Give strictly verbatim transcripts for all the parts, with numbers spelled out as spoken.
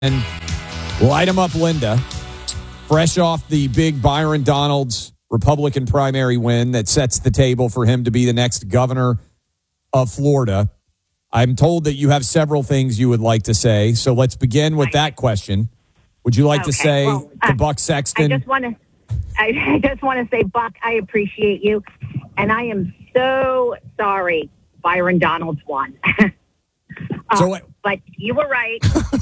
And light them up, Linda. Fresh off the big Byron Donalds Republican primary win that sets the table for him to be the next governor of Florida. I'm told that you have several things you would like to say, so let's begin with that question. Would you like okay. to say well, to uh, Buck Sexton? I just want to, I just want to say, Buck, I appreciate you, and I am so sorry Byron Donalds won. uh, so, but you were right.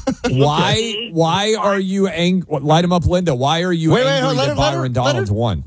why? Why are you angry? Light him up, Linda. Why are you wait, angry wait, that her, Byron her, Donalds won?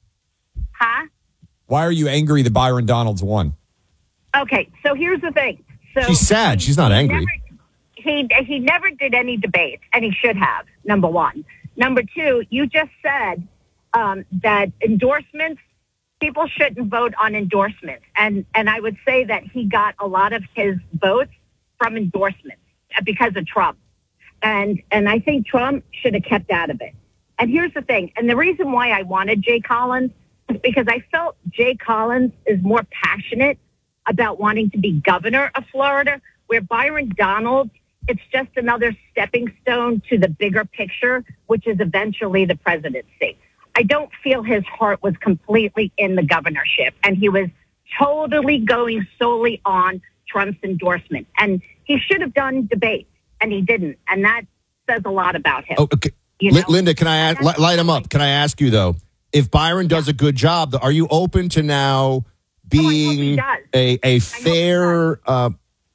Huh? Why are you angry that Byron Donalds won? Okay, so here's the thing. So She's sad. She's not angry. Never, he he never did any debates, and he should have. Number one. Number two, you just said um, that endorsements, people shouldn't vote on endorsements, and and I would say that he got a lot of his votes from endorsements because of Trump, and and I think Trump should have kept out of it. And here's the thing, and the reason why I wanted Jay Collins is because I felt Jay Collins is more passionate about wanting to be governor of Florida, where Byron Donalds, it's just another stepping stone to the bigger picture, which is eventually the presidency. I don't feel his heart was completely in the governorship, and he was totally going solely on Trump's endorsement. And he should have done debates, and he didn't. And that says a lot about him. Oh, okay. You know? Linda, can I ask, li- light him up? Can I ask you, though, if Byron does a good job, are you open to now being oh, a, a fair, uh,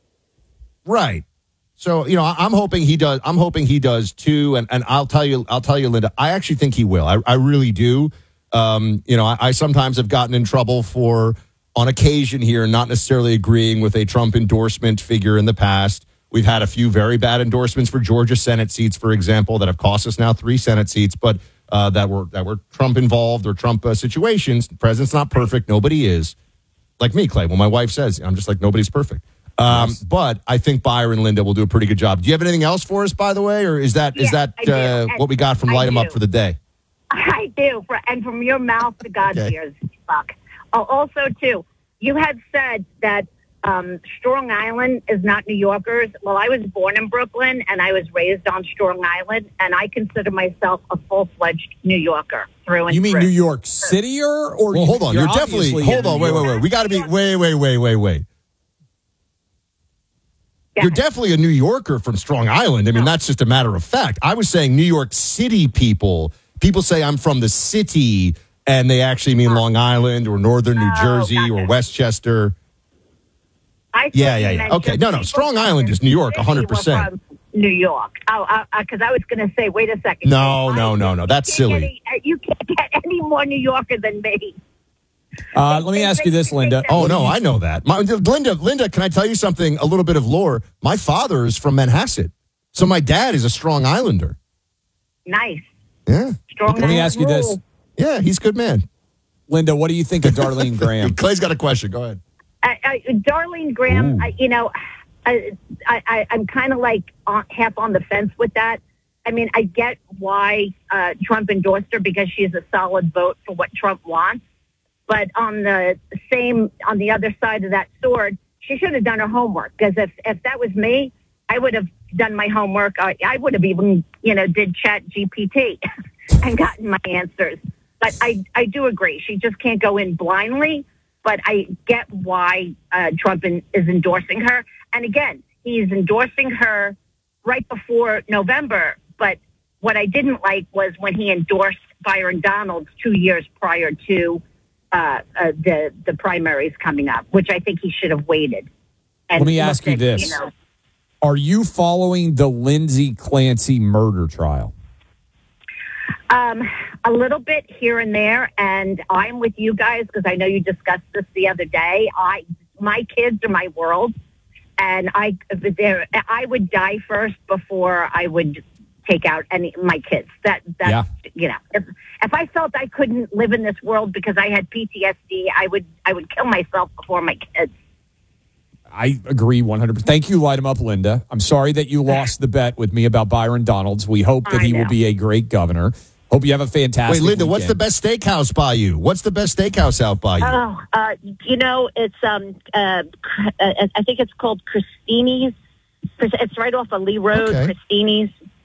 right? So, you know, I'm hoping he does. I'm hoping he does too. And, and I'll tell you, I'll tell you, Linda, I actually think he will. I, I really do. Um, you know, I, I sometimes have gotten in trouble for, on occasion here, not necessarily agreeing with a Trump endorsement figure in the past. We've had a few very bad endorsements for Georgia Senate seats, for example, that have cost us now three Senate seats, but uh, that were that were Trump involved or Trump uh, situations. The president's not perfect. Nobody is. Like me, Clay. When my wife says, I'm just like, nobody's perfect. Um, yes. But I think Byron, Linda, will do a pretty good job. Do you have anything else for us, by the way? Or is that yeah, is that uh, what we got from I Light 'em do. Up for the day? I do. And from your mouth to God's okay. ears, Buck. Oh, also, too, you had said that um, Strong Island is not New Yorkers. Well, I was born in Brooklyn, and I was raised on Strong Island, and I consider myself a full-fledged New Yorker through and You mean through. New York City or? or well, you, hold on. You're, you're definitely, hold on, wait, wait, wait. We got to be, wait, wait, wait, wait, wait. Yeah. You're definitely a New Yorker from Strong Island. I mean, no. That's just a matter of fact. I was saying New York City people. People say I'm from the city, and they actually mean Long Island or Northern New Oh, Jersey gotcha. or Westchester. I yeah, yeah, yeah. Okay, no, no. Strong Island is New York, one hundred percent. New York. Oh, because uh, uh, I was going to say, wait a second. No, no, no, no. That's silly. Any, uh, you can't get any more New Yorker than me. Uh, let me ask you this, Linda. Oh, no, I know that. My, Linda, Linda, can I tell you something, a little bit of lore? My father is from Manhasset, so my dad is a Strong Islander. Nice. Yeah. Strong Let me ask you this. Yeah, he's a good man. Linda, what do you think of Darlene Graham? Clay's got a question. Go ahead. Uh, uh, Darlene Graham, I, you know, I, I, I'm kind of like on, half on the fence with that. I mean, I get why uh, Trump endorsed her because she's a solid vote for what Trump wants. But on the same, on the other side of that sword, she should have done her homework. Because if, if that was me, I would have done my homework. I, I would have even, you know, did Chat G P T and gotten my answers. But I, I do agree. She just can't go in blindly. But I get why uh, Trump in, is endorsing her. And again, he's endorsing her right before November. But what I didn't like was when he endorsed Byron Donalds two years prior to uh, uh, the the primaries coming up, which I think he should have waited. And Let me ask you at, this. You know, Are you following the Lindsay Clancy murder trial? Um, a little bit here and there, and I'm with you guys because I know you discussed this the other day. I, my kids are my world, and I, I would die first before I would take out any my kids. That, that, yeah. you know, if if I felt I couldn't live in this world because I had P T S D, I would, I would kill myself before my kids. I agree one hundred percent. Thank you, Light 'em Up, Linda. I'm sorry that you lost the bet with me about Byron Donalds. We hope that I he know. will be a great governor. Hope you have a fantastic Wait, Linda, weekend. what's the best steakhouse by you? What's the best steakhouse out by you? Oh, uh, you know, it's um, uh, I think it's called Christini's. It's right off of Lee Road, Okay. Christini's.